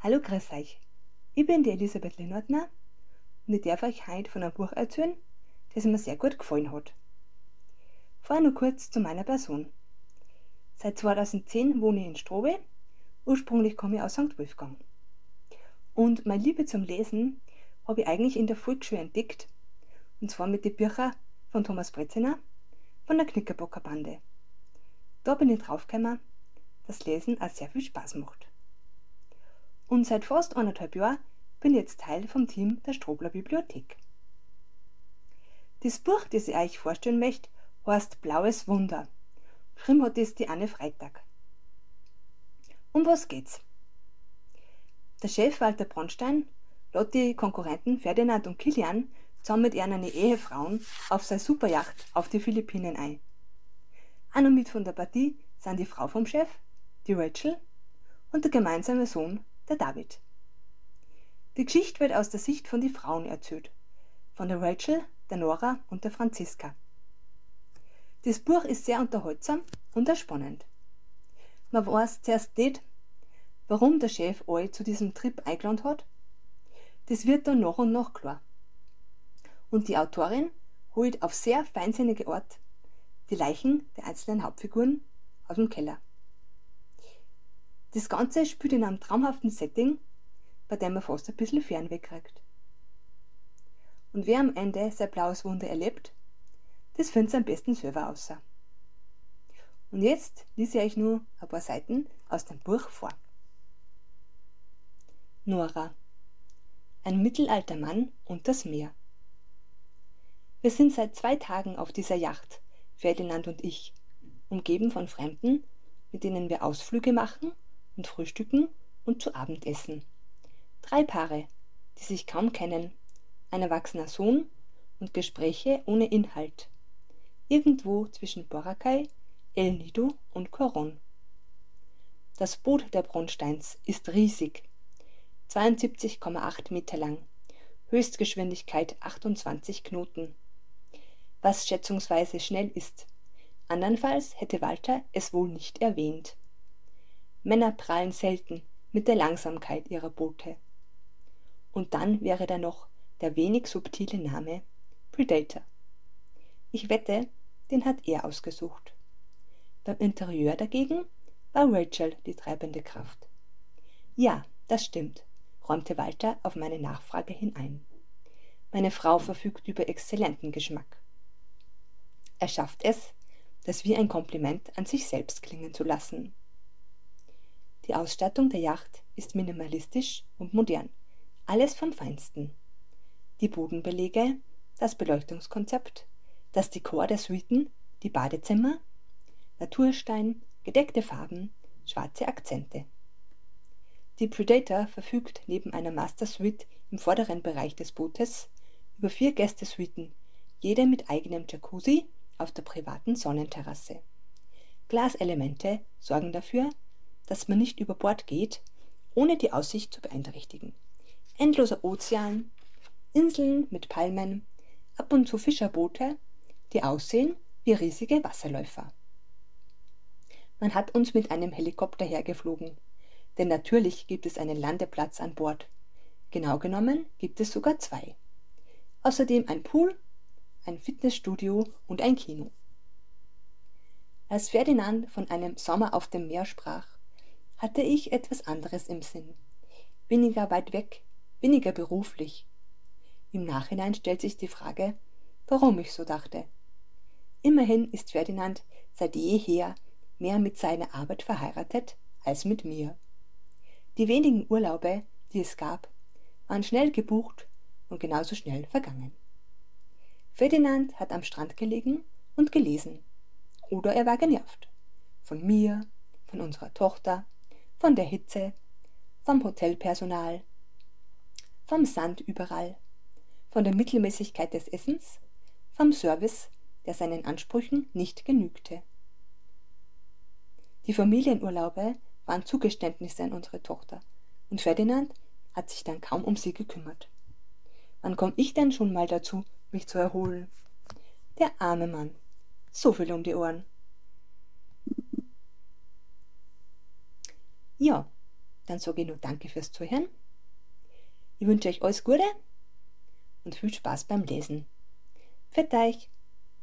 Hallo, grüß euch. Ich bin die Elisabeth Lennartner und ich darf euch heute von einem Buch erzählen, das mir sehr gut gefallen hat. Vorher nur kurz zu meiner Person. Seit 2010 wohne ich in Strobe, ursprünglich komme ich aus St. Wolfgang. Und meine Liebe zum Lesen habe ich eigentlich in der Volksschule entdeckt, und zwar mit den Büchern von Thomas Breziner von der Knickerbocker Bande. Da bin ich draufgekommen, dass Lesen auch sehr viel Spaß macht. Und seit fast 1,5 Jahren bin ich jetzt Teil vom Team der Strobler Bibliothek. Das Buch, das ich euch vorstellen möchte, heißt Blaues Wunder. Geschrieben hat es die Anne Freitag. Um was geht's? Der Chef Walter Bronstein lädt die Konkurrenten Ferdinand und Kilian zusammen mit ihren Ehefrauen auf seine Superjacht auf die Philippinen ein. Auch noch mit von der Partie sind die Frau vom Chef, die Rachel, und der gemeinsame Sohn, der David. Die Geschichte wird aus der Sicht von den Frauen erzählt, von der Rachel, der Nora und der Franziska. Das Buch ist sehr unterhaltsam und auch spannend. Man weiß zuerst nicht, warum der Chef alle zu diesem Trip eingeladen hat. Das wird dann nach und nach klar. Und die Autorin holt auf sehr feinsinnige Art die Leichen der einzelnen Hauptfiguren aus dem Keller. Das Ganze spielt in einem traumhaften Setting, bei dem man fast ein bisschen Fernweh kriegt. Und wer am Ende sein blaues Wunder erlebt, das findet ihr am besten selber aus. Und jetzt lese ich euch nur ein paar Seiten aus dem Buch vor. Nora. Ein mittelalter Mann und das Meer. Wir sind seit 2 Tagen auf dieser Yacht, Ferdinand und ich, umgeben von Fremden, mit denen wir Ausflüge machen und frühstücken und zu Abend essen. 3 Paare, die sich kaum kennen, ein erwachsener Sohn und Gespräche ohne Inhalt. Irgendwo zwischen Boracay, El Nido und Coron. Das Boot der Bronsteins ist riesig, 72,8 Meter lang, Höchstgeschwindigkeit 28 Knoten. Was schätzungsweise schnell ist. Andernfalls hätte Walter es wohl nicht erwähnt. Männer prahlen selten mit der Langsamkeit ihrer Boote. Und dann wäre da noch der wenig subtile Name Predator. Ich wette, den hat er ausgesucht. Beim Interieur dagegen war Rachel die treibende Kraft. Ja, das stimmt, räumte Walter auf meine Nachfrage hin ein. Meine Frau verfügt über exzellenten Geschmack. Er schafft es, das wie ein Kompliment an sich selbst klingen zu lassen. Die Ausstattung der Yacht ist minimalistisch und modern, alles vom Feinsten. Die Bodenbeläge, das Beleuchtungskonzept, das Dekor der Suiten, die Badezimmer, Naturstein, gedeckte Farben, schwarze Akzente. Die Predator verfügt neben einer Master Suite im vorderen Bereich des Bootes über 4 Gästesuiten, jede mit eigenem Jacuzzi auf der privaten Sonnenterrasse. Glaselemente sorgen dafür, dass man nicht über Bord geht, ohne die Aussicht zu beeinträchtigen. Endloser Ozean, Inseln mit Palmen, ab und zu Fischerboote, die aussehen wie riesige Wasserläufer. Man hat uns mit einem Helikopter hergeflogen, denn natürlich gibt es einen Landeplatz an Bord. Genau genommen gibt es sogar 2. Außerdem ein Pool, ein Fitnessstudio und ein Kino. Als Ferdinand von einem Sommer auf dem Meer sprach, hatte ich etwas anderes im Sinn. Weniger weit weg, weniger beruflich. Im Nachhinein stellt sich die Frage, warum ich so dachte. Immerhin ist Ferdinand seit jeher mehr mit seiner Arbeit verheiratet als mit mir. Die wenigen Urlaube, die es gab, waren schnell gebucht und genauso schnell vergangen. Ferdinand hat am Strand gelegen und gelesen. Oder er war genervt. Von mir, von unserer Tochter, von der Hitze, vom Hotelpersonal, vom Sand überall, von der Mittelmäßigkeit des Essens, vom Service, der seinen Ansprüchen nicht genügte. Die Familienurlaube waren Zugeständnisse an unsere Tochter, und Ferdinand hat sich dann kaum um sie gekümmert. Wann komme ich denn schon mal dazu, mich zu erholen? Der arme Mann, so viel um die Ohren. Ja, dann sage ich nur Danke fürs Zuhören. Ich wünsche euch alles Gute und viel Spaß beim Lesen. Pfiat euch!